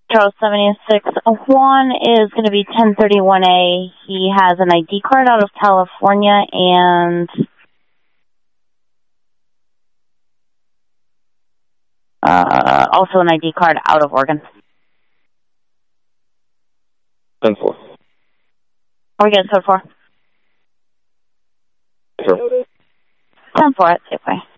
Charles 76. Juan is going to be 1031A. He has an ID card out of California and also an ID card out of Oregon. 10-4. Oregon, code 4. Sure. 10-4 at Safeway.